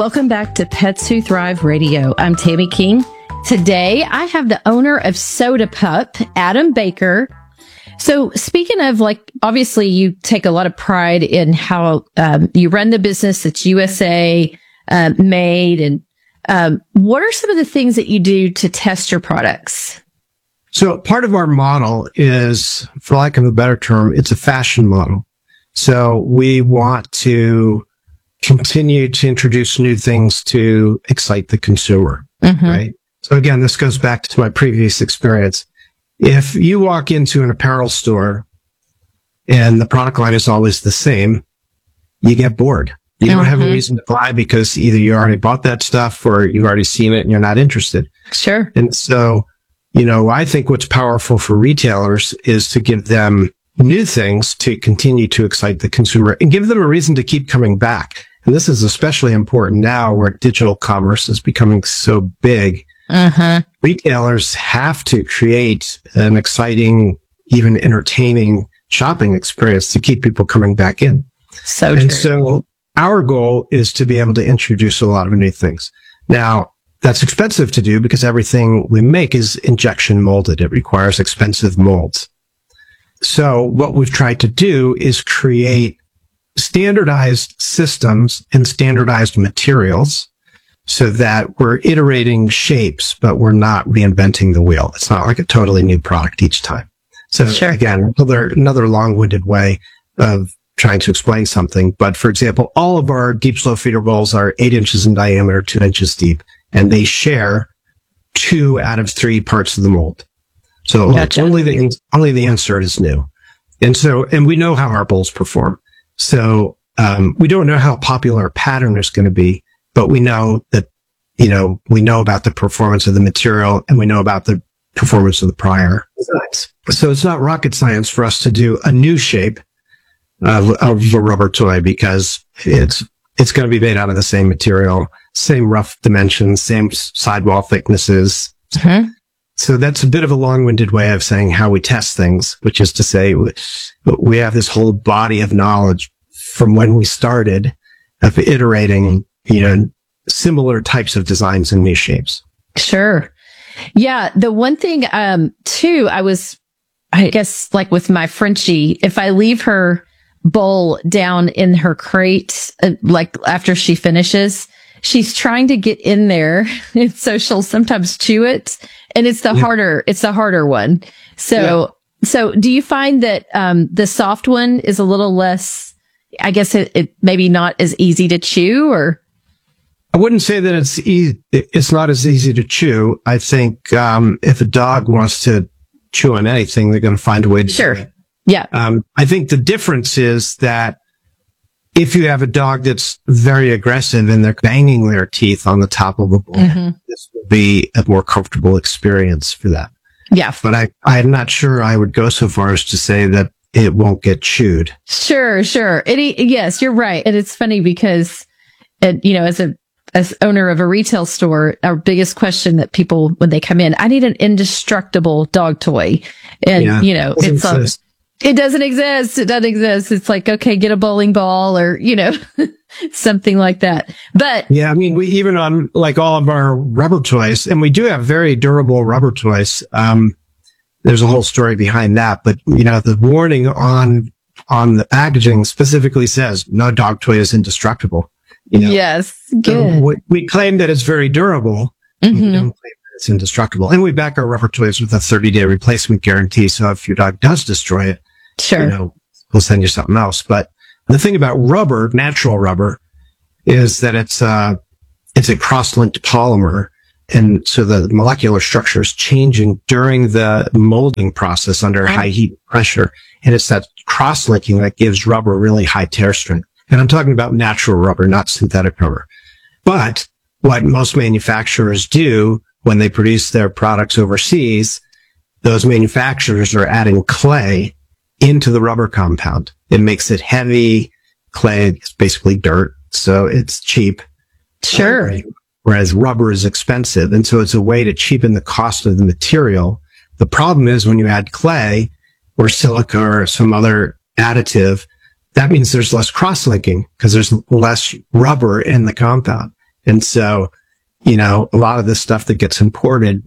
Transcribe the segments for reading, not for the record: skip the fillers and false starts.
Welcome back to Pets Who Thrive Radio. I'm Tammy King. Today, I have the owner of Soda Pup, Adam Baker. So speaking of, obviously you take a lot of pride in how you run the business. It's USA made. And what are some of the things that you do to test your products? So part of our model is, for lack of a better term, it's a fashion model. So we want to continue to introduce new things to excite the consumer, right? So again, this goes back to my previous experience. If you walk into an apparel store and the product line is always the same, you get bored. You don't have a reason to buy because either you already bought that stuff or you've already seen it and you're not interested. Sure. And so, I think what's powerful for retailers is to give them new things to continue to excite the consumer and give them a reason to keep coming back. And this is especially important now where digital commerce is becoming so big. Retailers have to create an exciting, even entertaining shopping experience to keep people coming back in. So our goal is to be able to introduce a lot of new things. Now, that's expensive to do because everything we make is injection molded. It requires expensive molds. So what we've tried to do is create standardized systems and standardized materials so that we're iterating shapes, but we're not reinventing the wheel. It's not like a totally new product each time. So again, another long-winded way of trying to explain something. But for example, all of our deep slow feeder bowls are 8 inches in diameter, 2 inches deep, and they share 2 out of 3 parts of the mold. So only the insert is new. And we know how our bowls perform. So, we don't know how popular a pattern is going to be, but we know that, we know about the performance of the material and we know about the performance of the prior designs. So it's not rocket science for us to do a new shape of a rubber toy because it's going to be made out of the same material, same rough dimensions, same sidewall thicknesses. So that's a bit of a long-winded way of saying how we test things, which is to say we have this whole body of knowledge from when we started of iterating, similar types of designs and new shapes. Sure. Yeah. The one thing, too, I guess with my Frenchie, if I leave her bowl down in her crate, after she finishes, she's trying to get in there. And so she'll sometimes chew it. And it's the harder one. So do you find that, the soft one is a little less, I guess it maybe not as easy to chew, or? I wouldn't say that it's not as easy to chew. I think, if a dog wants to chew on anything, they're going to find a way to do it. Yeah. I think the difference is that if you have a dog that's very aggressive and they're banging their teeth on the top of a bowl, this will be a more comfortable experience for them. Yeah. But I'm not sure I would go so far as to say that it won't get chewed. Sure. Yes, you're right. And it's funny because, as owner of a retail store, our biggest question that people, when they come in, I need an indestructible dog toy. And, it doesn't exist. It doesn't exist. It's like, okay, get a bowling ball or, something like that. But yeah, I mean, we even on all of our rubber toys, and we do have very durable rubber toys. There's a whole story behind that, but the warning on the packaging specifically says no dog toy is indestructible. Yes, good. So we claim that it's very durable. We don't claim that it's indestructible. And we back our rubber toys with a 30-day replacement guarantee. So if your dog does destroy it, we'll send you something else. But the thing about rubber, natural rubber, is that it's a cross-linked polymer. And so the molecular structure is changing during the molding process under high heat pressure. And it's that cross-linking that gives rubber really high tear strength. And I'm talking about natural rubber, not synthetic rubber. But what most manufacturers do when they produce their products overseas, those manufacturers are adding clay into the rubber compound. It makes it heavy. Clay is basically dirt, so it's cheap. Sure. Whereas rubber is expensive. And so it's a way to cheapen the cost of the material. The problem is when you add clay or silica or some other additive, that means there's less cross-linking because there's less rubber in the compound. And so, you know, a lot of the stuff that gets imported,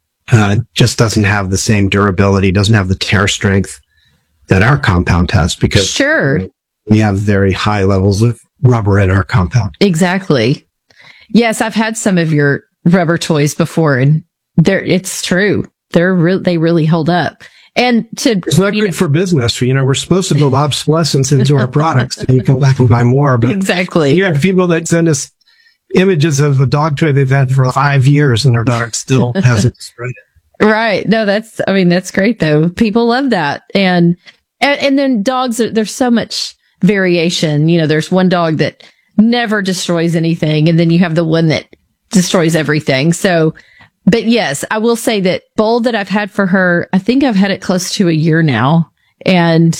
just doesn't have the same durability, doesn't have the tear strength that our compound has, because sure, we have very high levels of rubber in our compound. Exactly. Yes, I've had some of your rubber toys before, and it's true. They really hold up. And it's not good for business. You know, we're supposed to build obsolescence into our products, and you come back and buy more. But exactly. You have people that send us images of a dog toy they've had for 5 years, and their dog still hasn't destroyed it. Right. No, that's great though. People love that. And then dogs, there's so much variation. You know, there's one dog that never destroys anything, and then you have the one that destroys everything. So, but yes, I will say that bowl that I've had for her, I think I've had it close to a year now, and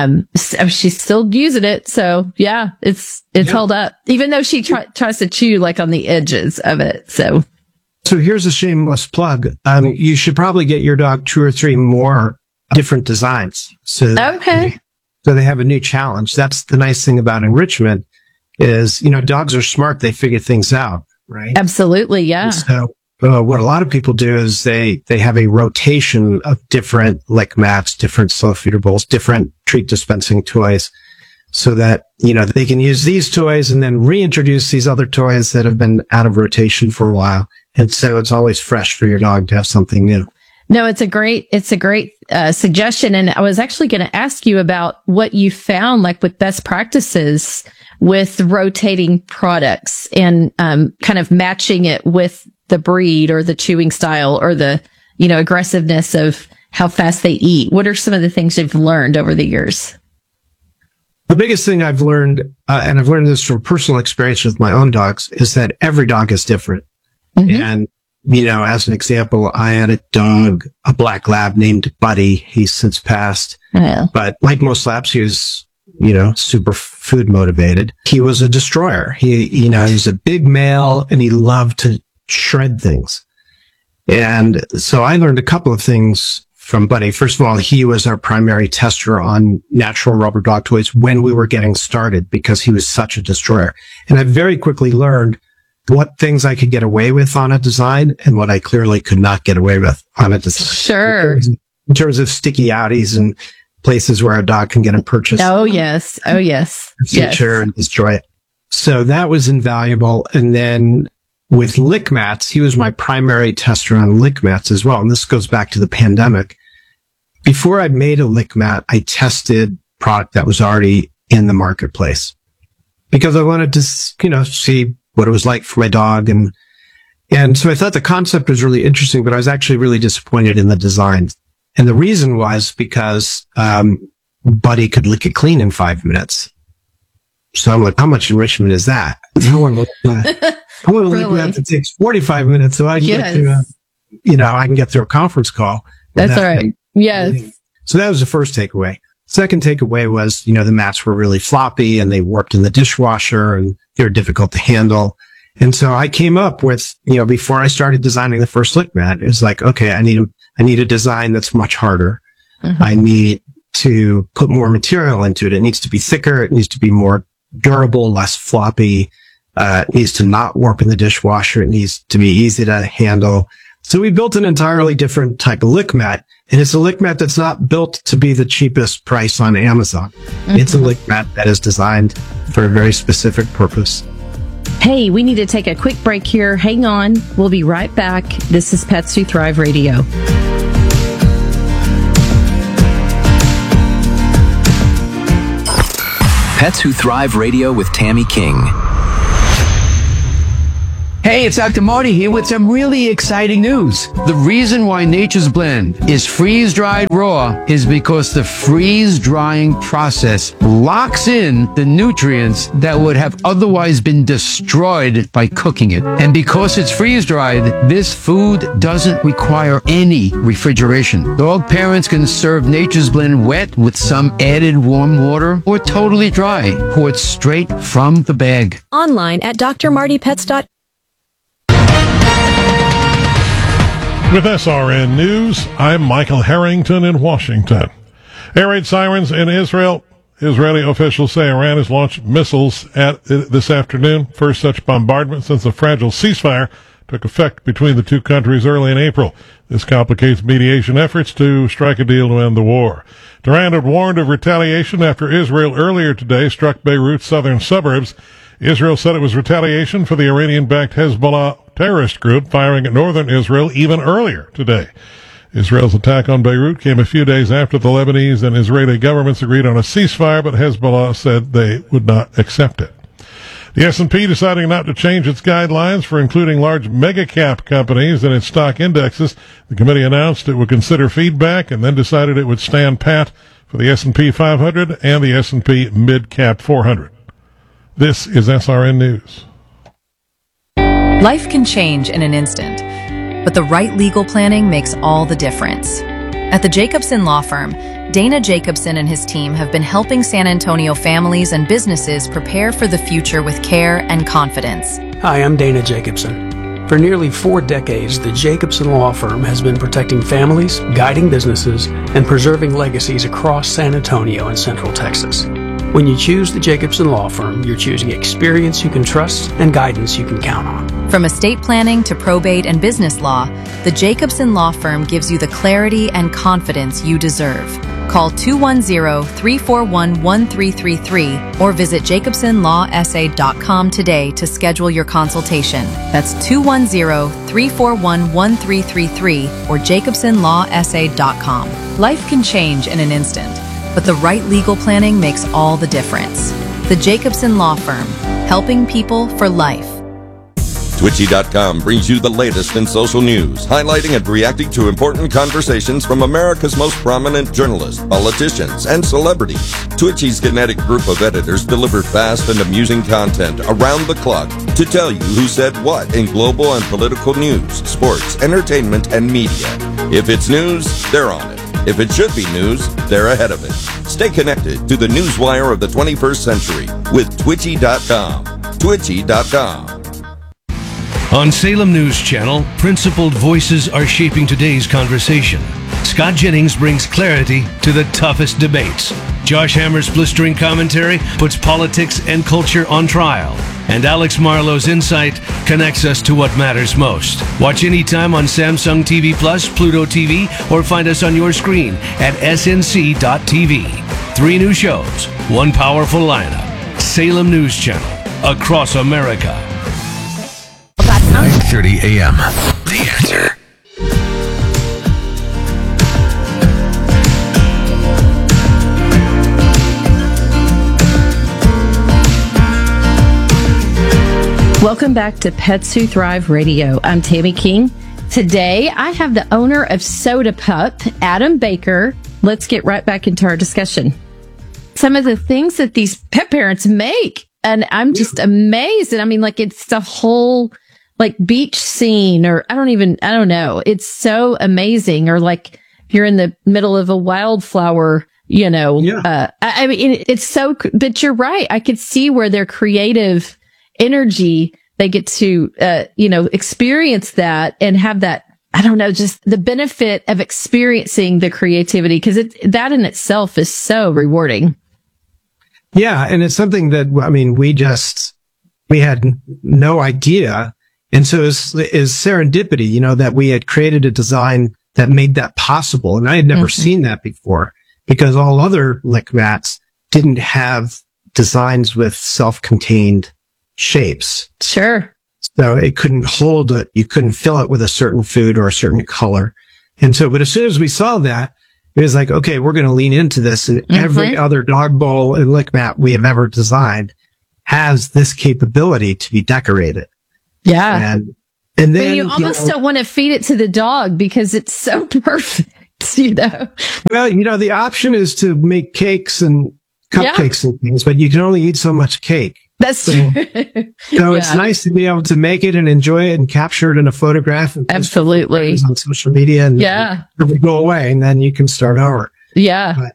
she's still using it. So yeah, it's held up, even though she tries to chew like on the edges of it. So here's a shameless plug. You should probably get your dog 2 or 3 more different designs. So they have a new challenge. That's the nice thing about enrichment is, you know, dogs are smart. They figure things out, right? Absolutely. Yeah. And so what a lot of people do is they have a rotation of different lick mats, different slow feeder bowls, different treat dispensing toys, so that, you know, they can use these toys and then reintroduce these other toys that have been out of rotation for a while. And so it's always fresh for your dog to have something new. No, it's a great suggestion. And I was actually going to ask you about what you found, like with best practices with rotating products and kind of matching it with the breed or the chewing style or the, you know, aggressiveness of how fast they eat. What are some of the things you've learned over the years? The biggest thing I've learned, and I've learned this from personal experience with my own dogs, is that every dog is different. Mm-hmm. And, you know, as an example, I had a dog, a black lab named Buddy. He's since passed. Yeah. But like most labs, he was, you know, super food motivated. He was a destroyer. He's a big male and he loved to shred things. And so I learned a couple of things from Buddy. First of all, he was our primary tester on natural rubber dog toys when we were getting started because he was such a destroyer. And I very quickly learned what things I could get away with on a design and what I clearly could not get away with on a design. Sure. In terms of sticky outies and places where a dog can get a purchase. Oh, yes. Oh, yes. Feature and destroy it. So that was invaluable. And then with lick mats, he was my primary tester on lick mats as well. And this goes back to the pandemic. Before I made a lick mat, I tested product that was already in the marketplace because I wanted to, you know, see what it was like for my dog. And so I thought the concept was really interesting, but I was actually really disappointed in the design. And the reason was because, Buddy could lick it clean in 5 minutes. So I'm like, how much enrichment is that? I want to lick that that takes 45 minutes so I can get to, I can get through a conference call. That's all right. Yes. So that was the first takeaway. Second takeaway was, the mats were really floppy and they worked in the dishwasher and they were difficult to handle. And so I came up with, before I started designing the first lick mat, it was like, okay, I need a design that's much harder. Mm-hmm. I need to put more material into it. It needs to be thicker. It needs to be more durable, less floppy. It needs to not warp in the dishwasher. It needs to be easy to handle. So we built an entirely different type of lick mat. And it's a lick mat that's not built to be the cheapest price on Amazon. Mm-hmm. It's a lick mat that is designed for a very specific purpose. Hey, we need to take a quick break here. Hang on. We'll be right back. This is Pets Who Thrive Radio. Pets Who Thrive Radio with Tammy King. Hey, it's Dr. Marty here with some really exciting news. The reason why Nature's Blend is freeze-dried raw is because the freeze-drying process locks in the nutrients that would have otherwise been destroyed by cooking it. And because it's freeze-dried, this food doesn't require any refrigeration. Dog parents can serve Nature's Blend wet with some added warm water or totally dry, poured straight from the bag. Online at drmartypets.com. With SRN News, I'm Michael Harrington in Washington. Air raid sirens in Israel Israeli officials say Iran has launched missiles this afternoon. First such bombardment since a fragile ceasefire took effect between the two countries early in April. This complicates mediation efforts to strike a deal to end the war. Tehran had warned of retaliation after Israel earlier today struck Beirut's southern suburbs. Israel said it was retaliation for the Iranian-backed Hezbollah terrorist group firing at northern Israel even earlier today. Israel's attack on Beirut came a few days after the Lebanese and Israeli governments agreed on a ceasefire, but Hezbollah said they would not accept it. The S&P deciding not to change its guidelines for including large mega-cap companies in its stock indexes. The committee announced it would consider feedback and then decided it would stand pat for the S&P 500 and the S&P Mid-Cap 400. This is SRN News. Life can change in an instant, but the right legal planning makes all the difference. At the Jacobson Law Firm, Dana Jacobson and his team have been helping San Antonio families and businesses prepare for the future with care and confidence. Hi, I'm Dana Jacobson. For nearly 4 decades, the Jacobson Law Firm has been protecting families, guiding businesses, and preserving legacies across San Antonio and Central Texas. When you choose the Jacobson Law Firm, you're choosing experience you can trust and guidance you can count on. From estate planning to probate and business law, the Jacobson Law Firm gives you the clarity and confidence you deserve. Call 210-341-1333 or visit jacobsonlawsa.com today to schedule your consultation. That's 210-341-1333 or jacobsonlawsa.com. Life can change in an instant, but the right legal planning makes all the difference. The Jacobson Law Firm, helping people for life. Twitchy.com brings you the latest in social news, highlighting and reacting to important conversations from America's most prominent journalists, politicians, and celebrities. Twitchy's kinetic group of editors deliver fast and amusing content around the clock to tell you who said what in global and political news, sports, entertainment, and media. If it's news, they're on it. If it should be news, they're ahead of it. Stay connected to the newswire of the 21st century with Twitchy.com. Twitchy.com. On Salem News Channel, principled voices are shaping today's conversation. Scott Jennings brings clarity to the toughest debates. Josh Hammer's blistering commentary puts politics and culture on trial. And Alex Marlowe's insight connects us to what matters most. Watch anytime on Samsung TV Plus, Pluto TV, or find us on your screen at snc.tv. 3 new shows, 1 powerful lineup. Salem News Channel, across America. 9:30 a.m. The Answer. Welcome back to Pets Who Thrive Radio. I'm Tammy King. Today, I have the owner of Soda Pup, Adam Baker. Let's get right back into our discussion. Some of the things that these pet parents make, and I'm just amazed. And I mean, like, it's the whole like beach scene, or I don't know. It's so amazing. Or like if you're in the middle of a wildflower, I mean, it's so, but you're right. I could see where their creative energy, they get to, experience that and have that, I don't know, just the benefit of experiencing the creativity, because that in itself is so rewarding. Yeah. And it's something that, I mean, we had no idea. And so is serendipity, that we had created a design that made that possible. And I had never seen that before, because all other lick mats didn't have designs with self-contained shapes. Sure. So it couldn't hold it. You couldn't fill it with a certain food or a certain color. And so, but as soon as we saw that, it was like, okay, we're going to lean into this. And every other dog bowl and lick mat we have ever designed has this capability to be decorated. Yeah. And then but you almost don't want to feed it to the dog because it's so perfect, Well, the option is to make cakes and cupcakes and things, but you can only eat so much cake. That's true. So it's nice to be able to make it and enjoy it and capture it in a photograph. And absolutely. On social media and we go away and then you can start over. Yeah. But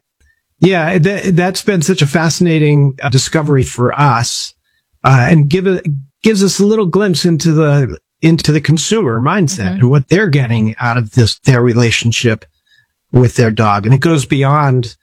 that's been such a fascinating discovery for us, and gives us a little glimpse into the consumer mindset and what they're getting out of their relationship with their dog. And it goes beyond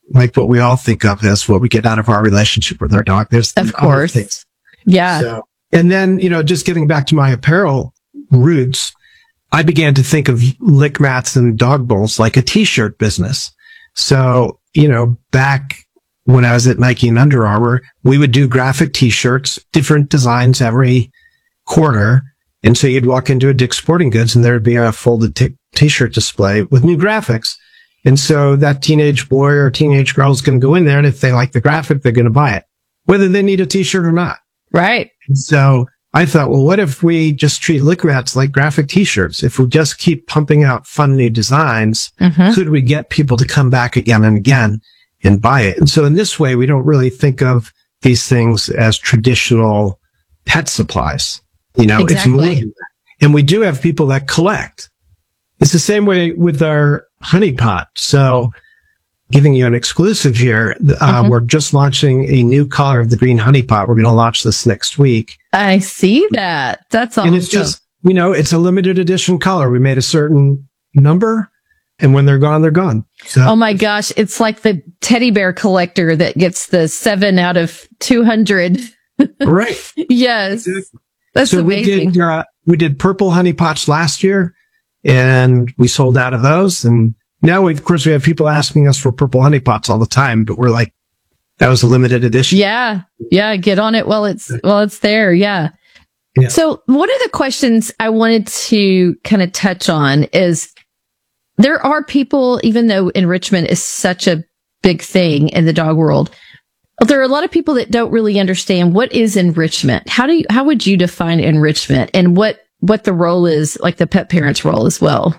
like what we all think of as what we get out of our relationship with our dog. There's of course things. Yeah. So, and then, just getting back to my apparel roots, I began to think of lick mats and dog bowls like a t-shirt business. So, back when I was at Nike and Under Armour, we would do graphic t-shirts, different designs every quarter. And so you'd walk into a Dick's Sporting Goods and there'd be a folded t-shirt display with new graphics. And so that teenage boy or teenage girl is going to go in there, and if they like the graphic, they're going to buy it, whether they need a t-shirt or not. Right. And so I thought, well, what if we just treat lick mats like graphic t-shirts? If we just keep pumping out fun new designs, could we get people to come back again and again and buy it? And so in this way, we don't really think of these things as traditional pet supplies. Exactly. It's more than that. And we do have people that collect. It's the same way with our honey pot. So giving you an exclusive here, we're just launching a new color of the green honey pot. We're going to launch this next week. I see that. That's awesome. And it's just, it's a limited edition color. We made a certain number, and when they're gone, they're gone. So, oh my gosh. It's like the teddy bear collector that gets the 7 out of 200. Right. Yes. Exactly. That's so amazing. We did purple honey pots last year, and we sold out of those. And now, of course, we have people asking us for purple honey pots all the time, but we're like, that was a limited edition. Yeah. Yeah. Get on it while it's there. Yeah. So one of the questions I wanted to kind of touch on is there are people, even though enrichment is such a big thing in the dog world, there are a lot of people that don't really understand what is enrichment. How would you define enrichment, and what the role is, like the pet parent's role as well?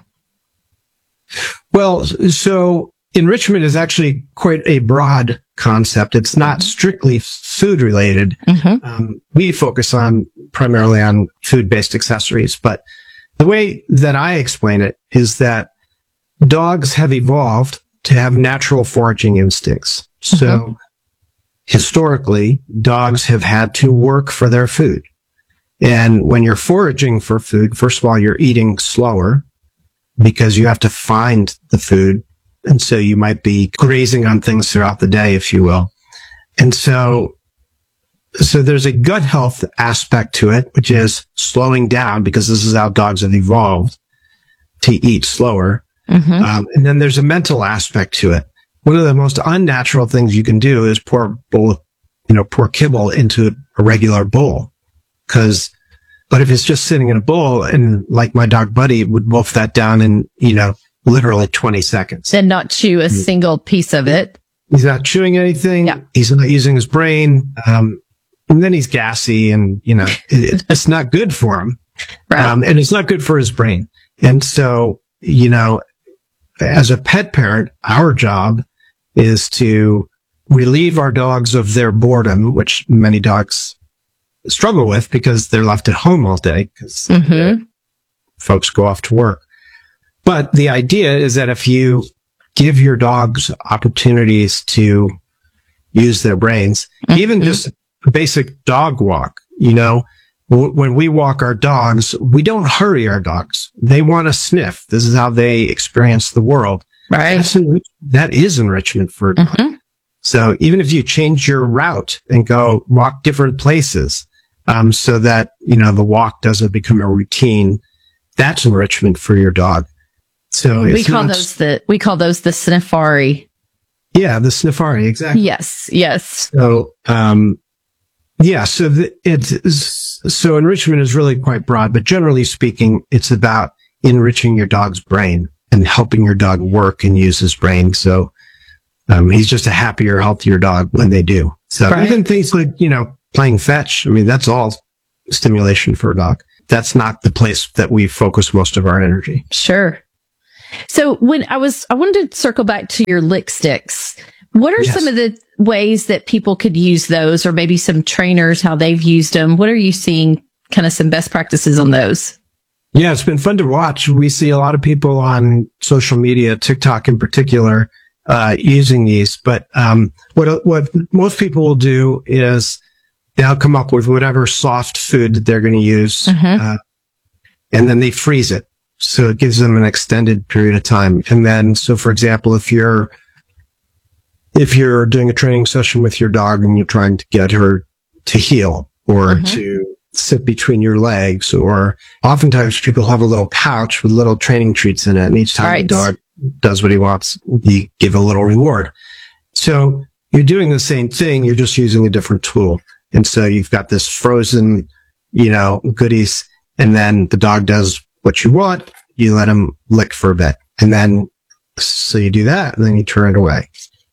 Well, so enrichment is actually quite a broad concept. It's not strictly food related. We focus primarily on food-based accessories, but the way that I explain it is that dogs have evolved to have natural foraging instincts. So historically, dogs have had to work for their food. And when you're foraging for food, first of all, you're eating slower because you have to find the food. And so you might be grazing on things throughout the day, if you will. And so there's a gut health aspect to it, which is slowing down, because this is how dogs have evolved to eat slower. And then there's a mental aspect to it. One of the most unnatural things you can do is pour kibble into a regular bowl. But if it's just sitting in a bowl, and like my dog Buddy would wolf that down in, literally 20 seconds. And not chew a single piece of it. He's not chewing anything. Yeah. He's not using his brain. And then he's gassy, and, it's not good for him. Right. And it's not good for his brain. And so, as a pet parent, our job is to relieve our dogs of their boredom, which many dogs struggle with because they're left at home all day because folks go off to work. But the idea is that if you give your dogs opportunities to use their brains, even just a basic dog walk, when we walk our dogs, we don't hurry our dogs. They want to sniff. This is how they experience the world. Right. That is enrichment for a dog. So even if you change your route and go walk different places, so that, the walk doesn't become a routine, that's enrichment for your dog. So we call those the sniffari. Yeah, the sniffari, exactly. Yes, yes. So, so enrichment is really quite broad, but generally speaking, it's about enriching your dog's brain and helping your dog work and use his brain. So, he's just a happier, healthier dog when they do. So even things like, playing fetch, that's all stimulation for a dog. That's not the place that we focus most of our energy. Sure. So I wanted to circle back to your lick sticks. What are some of the ways that people could use those, or maybe some trainers, how they've used them? What are you seeing, kind of some best practices on those? Yeah, it's been fun to watch. We see a lot of people on social media, TikTok in particular, using these. But what most people will do is they'll come up with whatever soft food that they're going to use, and then they freeze it. So it gives them an extended period of time. And then, so for example, if you're if you're doing a training session with your dog and you're trying to get her to heel or to sit between your legs, or oftentimes people have a little pouch with little training treats in it. And each time the dog does what he wants, you give a little reward. So you're doing the same thing. You're just using a different tool. And so you've got this frozen, goodies. And then the dog does what you want. You let him lick for a bit. And then, so you do that and then you turn it away.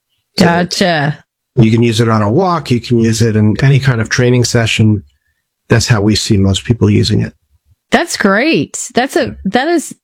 Gotcha. You can use it on a walk. You can use it in any kind of training session. That's how we see most people using it. That's great. That is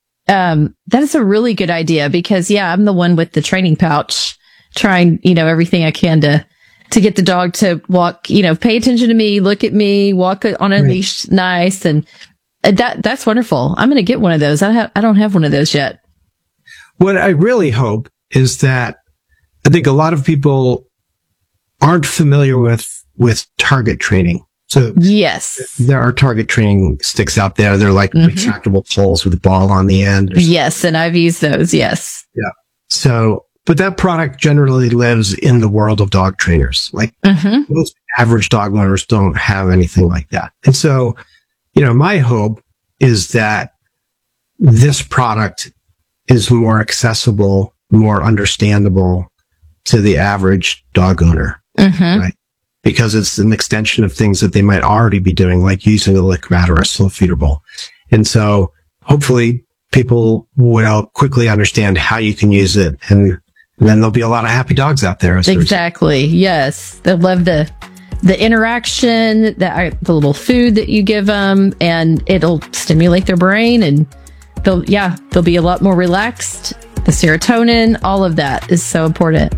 a really good idea because I'm the one with the training pouch trying, everything I can to get the dog to walk, pay attention to me, look at me, walk on a leash nice. And that's wonderful. I'm going to get one of those. I don't have one of those yet. What I really hope is that I think a lot of people aren't familiar with target training. So yes, there are target training sticks out there. They're like retractable poles with a ball on the end. Yes. And I've used those. Yes. Yeah. So, but that product generally lives in the world of dog trainers. Like most average dog owners don't have anything like that. And so, my hope is that this product is more accessible, more understandable to the average dog owner, right? Because it's an extension of things that they might already be doing, like using a lick mat or a slow feeder bowl. And so hopefully people will quickly understand how you can use it. And then there'll be a lot of happy dogs out there. Exactly. Yes. They'll love the interaction, the little food that you give them, and it'll stimulate their brain and they'll be a lot more relaxed. The serotonin, all of that is so important.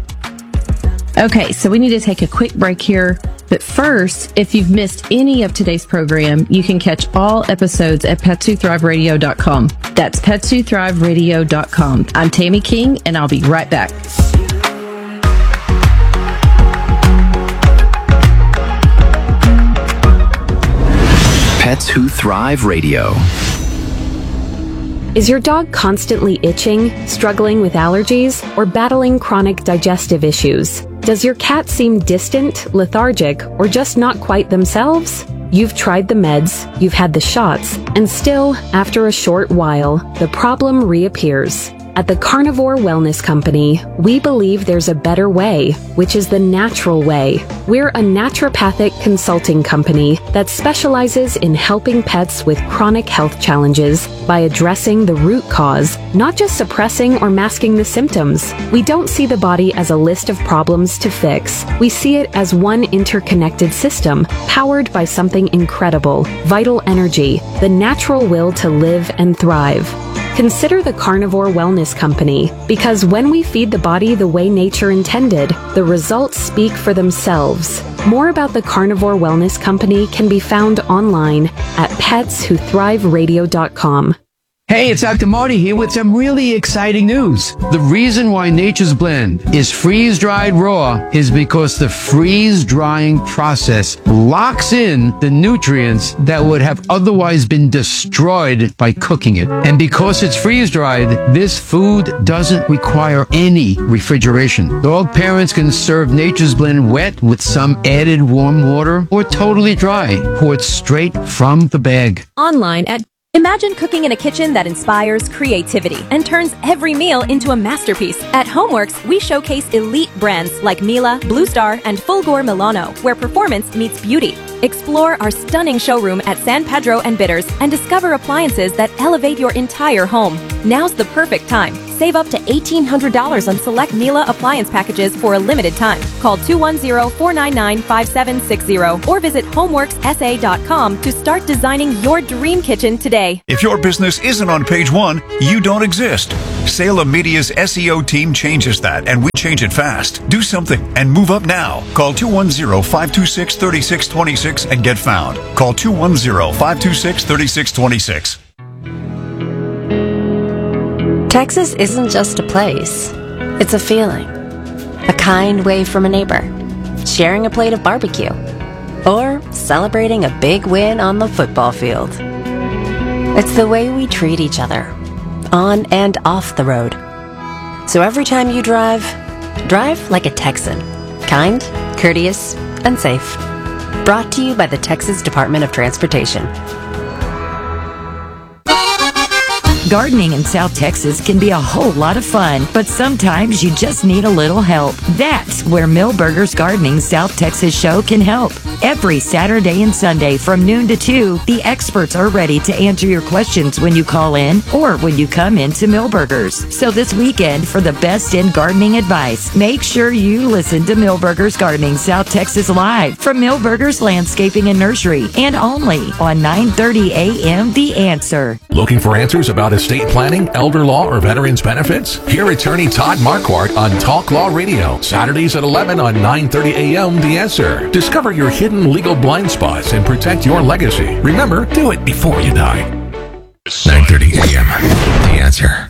Okay, so we need to take a quick break here. But first, if you've missed any of today's program, you can catch all episodes at petswhothriveradio.com. That's petswhothriveradio.com. I'm Tammy King, and I'll be right back. Pets Who Thrive Radio. Is your dog constantly itching, struggling with allergies, or battling chronic digestive issues? Does your cat seem distant, lethargic, or just not quite themselves? You've tried the meds, you've had the shots, and still, after a short while, the problem reappears. At the Carnivore Wellness Company, we believe there's a better way, which is the natural way. We're a naturopathic consulting company that specializes in helping pets with chronic health challenges by addressing the root cause, not just suppressing or masking the symptoms. We don't see the body as a list of problems to fix. We see it as one interconnected system, powered by something incredible, vital energy, the natural will to live and thrive. Consider the Carnivore Wellness Company, because when we feed the body the way nature intended, the results speak for themselves. More about the Carnivore Wellness Company can be found online at petswhothriveradio.com. Hey, it's Dr. Marty here with some really exciting news. The reason why Nature's Blend is freeze-dried raw is because the freeze-drying process locks in the nutrients that would have otherwise been destroyed by cooking it. And because it's freeze-dried, this food doesn't require any refrigeration. Dog parents can serve Nature's Blend wet with some added warm water or totally dry, poured straight from the bag. Online at Imagine cooking in a kitchen that inspires creativity and turns every meal into a masterpiece. At Homeworks, we showcase elite brands like Miele, Blue Star, and Fulgor Milano, where performance meets beauty. Explore our stunning showroom at San Pedro and Bitters and discover appliances that elevate your entire home. Now's the perfect time. Save up to $1,800 on select Miele appliance packages for a limited time. Call 210-499-5760 or visit homeworkssa.com to start designing your dream kitchen today. If your business isn't on page one, you don't exist. Salem Media's SEO team changes that, and we change it fast. Do something and move up now. Call 210-526-3626 and get found. Call 210-526-3626. Texas isn't just a place. It's a feeling. A kind wave from a neighbor. Sharing a plate of barbecue. Or celebrating a big win on the football field. It's the way we treat each other, on and off the road. So every time you drive, Drive like a Texan. Kind, courteous, and safe. Brought to you by the Texas Department of Transportation. Gardening in South Texas can be a whole lot of fun, but sometimes you just need a little help. That's where Millburgers Gardening South Texas show can help. Every Saturday and Sunday from noon to 2, the experts are ready to answer your questions when you call in or when you come into Millburgers. So this weekend, for the best in gardening advice, make sure you listen to Millburgers Gardening South Texas live from Millburgers Landscaping and Nursery, and only on 9:30 a.m. The Answer. Looking for answers about estate planning, elder law, or veterans benefits? Hear attorney Todd Marquardt on Talk Law Radio, Saturdays at 11 on 9:30 a.m. The Answer. Discover your hidden legal blind spots and protect your legacy. Remember, do it before you die. 9:30 a.m. The Answer.